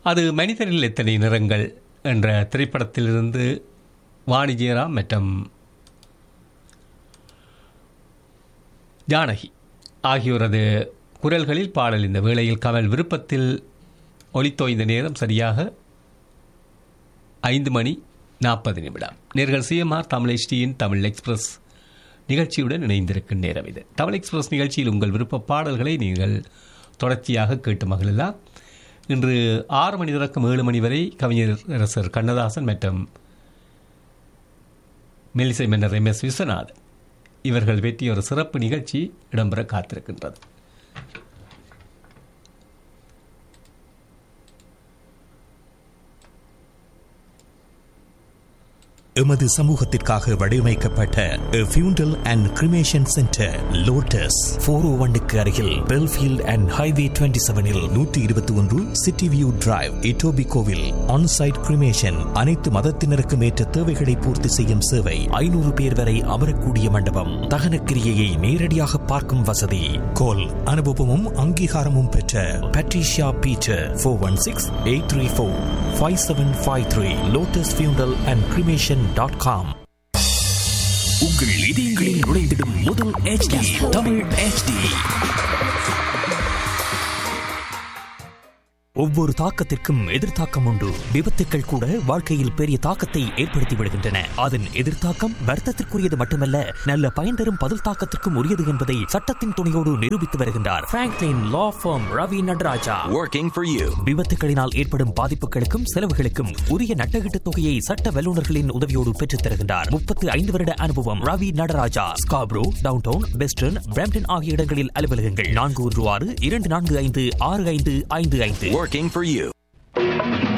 அது மனிதனில் எத்தனை நிறங்கள் என்ற திரைப்படத்திலிருந்து வாணி ஜெயராம் மற்றும் ஜானகி ஆகியோரது குரல்களில் பாடல். இந்த வேளையில் கமல் விருப்பத்தில் ஒலித்தோய்ந்த நேரம் சரியாக 5:40. நேர்கள் சிஎம்ஆர் தமிழ் HDயின் தமிழ் எக்ஸ்பிரஸ் நிகழ்ச்சியுடன் இணைந்திருக்கும் நேரம் இது. தமிழ் எக்ஸ்பிரஸ் நிகழ்ச்சியில் உங்கள் விருப்ப பாடல்களை நீங்கள் தொடர்ச்சியாக கேட்டு மகிழலாம். இன்று 6 மணி தொடக்கம் 7 மணி வரை கவிஞரசர் கண்ணதாசன் மற்றும் மெல்லிசை மன்னர் MS விஸ்வநாதன் இவர்கள் வெற்றிய ஒரு சிறப்பு நிகழ்ச்சி இடம்பெற காத்திருக்கின்றது. எமது சமூகத்திற்காக வடிவமைக்கப்பட்ட ஃபியூண்டல் அண்ட் கிரிமேஷன் சென்டர் லோட்டஸ் 401க்கு அருகில் Belfield and highway 27இல் 121 city view drive இட்டோபிகோவில் on-site cremation. அனைத்து மதத்தினருக்கும் ஏற்ற தேவைகளை பூர்த்தி செய்யும் சேவை. 500 பேர் வரை அமரக்கூடிய மண்டபம். தகனக்கிரியையை நேரடியாக பார்க்கும் வசதி. கோல் அனுபவமும் அங்கீகாரமும் பெற்ற பட்ரிஷியா பீட்டர் 416-834-5753 லோட்டஸ் ஃபியூண்டல் அண்ட் கிரிமேஷன் .com. உங்கள் இதயங்களில் நுழைந்திடும் முதல் HD தமிழ் HD. ஒவ்வொரு தாக்கத்திற்கும் எதிர்த்தாக்கம் உண்டு. விபத்துக்கள் கூட வாழ்க்கையில் பெரிய தாக்கத்தை ஏற்படுத்தி விடுகின்றன. அதன் எதிர்த்தாக்கம் வருத்தத்திற்குரியது மட்டுமல்ல, நல்ல பயன் தரும் பதில் தாக்கத்திற்கும் உரியது என்பதை சட்டத்தின் துணையோடு நிரூபித்து வருகின்றார் Franklin law form Ravi Nataraja. Working for you. விபத்துகளினால் ஏற்படும் பாதிப்புகளுக்கும் செலவுகளுக்கும் உரிய நட்டகீட்டு தொகையை சட்ட வல்லுநர்களின் உதவியோடு பெற்றுத் தருகின்றார். 35 வருட அனுபவம். Ravi Nataraja. Scarborough, downtown, western, Brampton ஆகிய இடங்களில் அலுவலகங்கள். 416-245-6555. Working for you.